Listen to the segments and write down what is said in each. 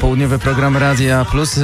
Popołudniowy program Radia Plus.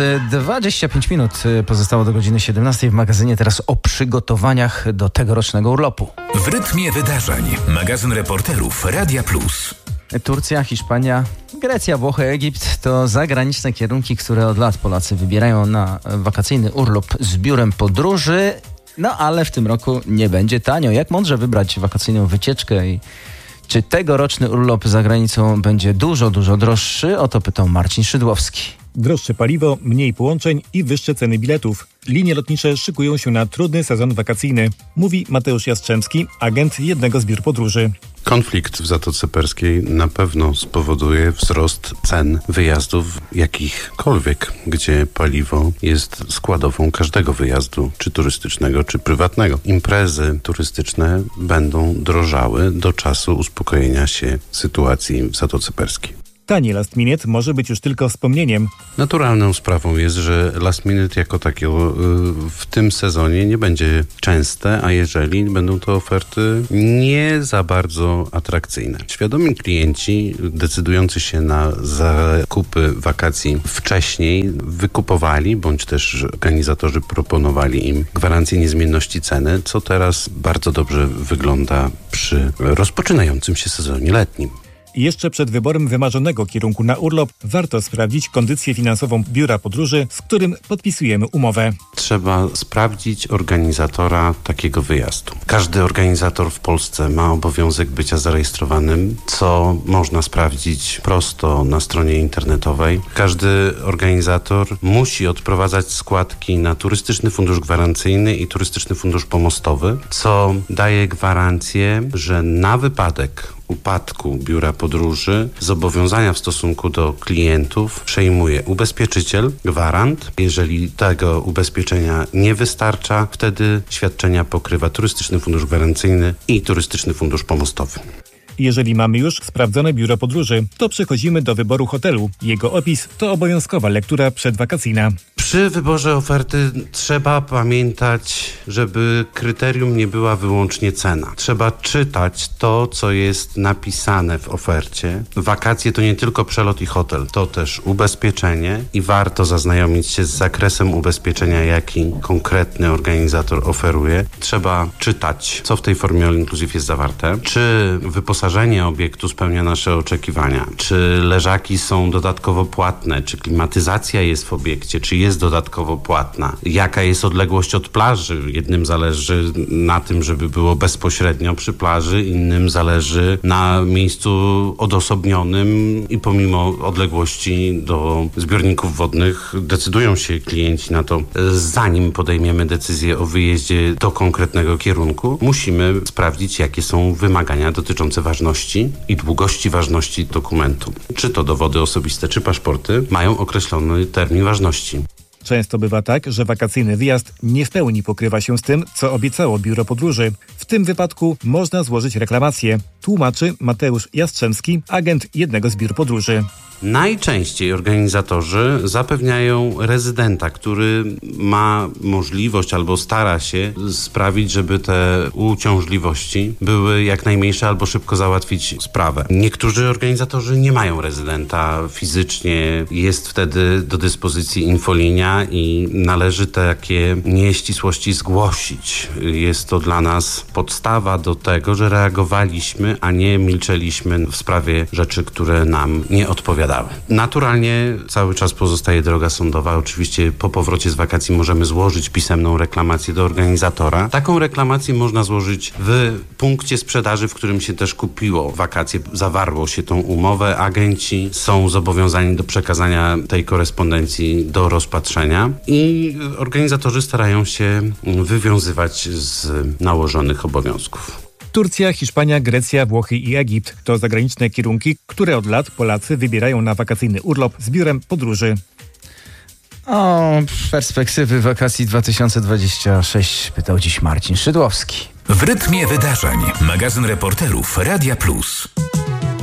25 minut pozostało do godziny 17 w magazynie. Teraz o przygotowaniach do tegorocznego urlopu. W rytmie wydarzeń. Magazyn reporterów Radia Plus. Turcja, Hiszpania, Grecja, Włochy, Egipt to zagraniczne kierunki, które od lat Polacy wybierają na wakacyjny urlop z biurem podróży. No ale w tym roku nie będzie tanio. Jak mądrze wybrać wakacyjną wycieczkę i czy tegoroczny urlop za granicą będzie dużo droższy? O to pytał Marcin Szydłowski. Droższe paliwo, mniej połączeń i wyższe ceny biletów. Linie lotnicze szykują się na trudny sezon wakacyjny, mówi Mateusz Jastrzębski, agent jednego z biur podróży. Konflikt w Zatoce Perskiej na pewno spowoduje wzrost cen wyjazdów jakichkolwiek, gdzie paliwo jest składową każdego wyjazdu, czy turystycznego, czy prywatnego. Imprezy turystyczne będą drożały do czasu uspokojenia się sytuacji w Zatoce Perskiej. Tanie last minute może być już tylko wspomnieniem. Naturalną sprawą jest, że last minute jako takiego w tym sezonie nie będzie częste, a jeżeli będą to oferty nie za bardzo atrakcyjne. Świadomi klienci decydujący się na zakupy wakacji wcześniej wykupowali, bądź też organizatorzy proponowali im gwarancję niezmienności ceny, co teraz bardzo dobrze wygląda przy rozpoczynającym się sezonie letnim. Jeszcze przed wyborem wymarzonego kierunku na urlop warto sprawdzić kondycję finansową biura podróży, z którym podpisujemy umowę. Trzeba sprawdzić organizatora takiego wyjazdu. Każdy organizator w Polsce ma obowiązek bycia zarejestrowanym, co można sprawdzić prosto na stronie internetowej. Każdy organizator musi odprowadzać składki na Turystyczny Fundusz Gwarancyjny i Turystyczny Fundusz Pomostowy, co daje gwarancję, że na wypadek upadku biura podróży zobowiązania w stosunku do klientów przejmuje ubezpieczyciel, gwarant. Jeżeli tego ubezpieczenia nie wystarcza, wtedy świadczenia pokrywa Turystyczny Fundusz Gwarancyjny i Turystyczny Fundusz Pomostowy. Jeżeli mamy już sprawdzone biuro podróży, to przechodzimy do wyboru hotelu. Jego opis to obowiązkowa lektura przedwakacyjna. Przy wyborze oferty trzeba pamiętać, żeby kryterium nie była wyłącznie cena. Trzeba czytać to, co jest napisane w ofercie. Wakacje to nie tylko przelot i hotel, to też ubezpieczenie i warto zaznajomić się z zakresem ubezpieczenia, jaki konkretny organizator oferuje. Trzeba czytać, co w tej formie all inclusive jest zawarte, czy wyposażenie obiektu spełnia nasze oczekiwania, czy leżaki są dodatkowo płatne, czy klimatyzacja jest w obiekcie, czy jest dodatkowo płatna, jaka jest odległość od plaży. Jednym zależy na tym, żeby było bezpośrednio przy plaży, innym zależy na miejscu odosobnionym i pomimo odległości do zbiorników wodnych decydują się klienci na to. Zanim podejmiemy decyzję o wyjeździe do konkretnego kierunku, musimy sprawdzić, jakie są wymagania dotyczące ważności i długości ważności dokumentu. Czy to dowody osobiste, czy paszporty mają określony termin ważności. Często bywa tak, że wakacyjny wyjazd nie w pełni pokrywa się z tym, co obiecało biuro podróży. W tym wypadku można złożyć reklamację, tłumaczy Mateusz Jastrzębski, agent jednego z biur podróży. Najczęściej organizatorzy zapewniają rezydenta, który ma możliwość albo stara się sprawić, żeby te uciążliwości były jak najmniejsze albo szybko załatwić sprawę. Niektórzy organizatorzy nie mają rezydenta fizycznie, jest wtedy do dyspozycji infolinia i należy takie nieścisłości zgłosić. Jest to dla nas podstawa do tego, że reagowaliśmy, a nie milczeliśmy w sprawie rzeczy, które nam nie odpowiadały. Naturalnie cały czas pozostaje droga sądowa. Oczywiście po powrocie z wakacji możemy złożyć pisemną reklamację do organizatora. Taką reklamację można złożyć w punkcie sprzedaży, w którym się też kupiło wakacje, zawarło się tą umowę. Agenci są zobowiązani do przekazania tej korespondencji do rozpatrzenia i organizatorzy starają się wywiązywać z nałożonych obowiązków. Turcja, Hiszpania, Grecja, Włochy i Egipt to zagraniczne kierunki, które od lat Polacy wybierają na wakacyjny urlop z biurem podróży. O perspektywy wakacji 2026 pytał dziś Marcin Szydłowski. W rytmie wydarzeń. Magazyn reporterów Radia Plus.